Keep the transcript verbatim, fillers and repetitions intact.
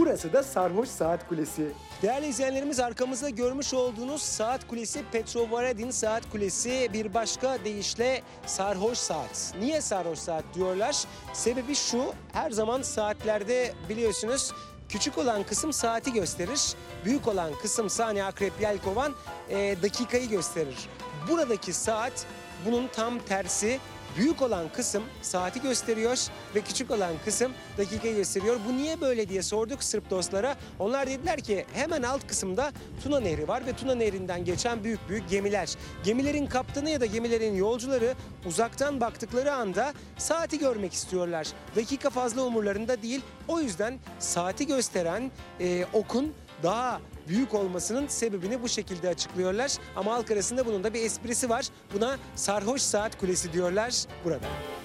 Burası da Sarhoş Saat Kulesi. Değerli izleyenlerimiz, arkamızda görmüş olduğunuz saat kulesi Petrovaradin Saat Kulesi, bir başka deyişle sarhoş saat. Niye sarhoş saat diyorlar? Sebebi şu: her zaman saatlerde biliyorsunuz küçük olan kısım saati gösterir, büyük olan kısım saniye, akrep, yelkovan e, dakikayı gösterir. Buradaki saat bunun tam tersi. Büyük olan kısım saati gösteriyor ve küçük olan kısım dakikayı gösteriyor. Bu niye böyle diye sorduk Sırp dostlara. Onlar dediler ki hemen alt kısımda Tuna Nehri var ve Tuna Nehri'nden geçen büyük büyük gemiler. Gemilerin kaptanı ya da gemilerin yolcuları uzaktan baktıkları anda saati görmek istiyorlar. Dakika fazla umurlarında değil. O yüzden saati gösteren e, okun daha büyük olmasının sebebini bu şekilde açıklıyorlar. Ama halk arasında bunun da bir esprisi var. Buna sarhoş saat kulesi diyorlar burada.